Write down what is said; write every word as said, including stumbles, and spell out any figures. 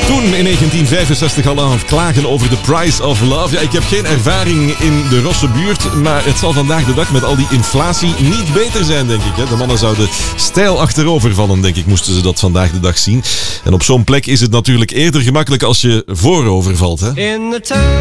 Toen in negentien vijfenzestig al aan het klagen over de price of love. Ja, ik heb geen ervaring in de Rosse buurt, maar het zal vandaag de dag met al die inflatie niet beter zijn, denk ik. De mannen zouden steil achterover vallen, denk ik, moesten ze dat vandaag de dag zien. En op zo'n plek is het natuurlijk eerder gemakkelijk als je voorover valt. Hè?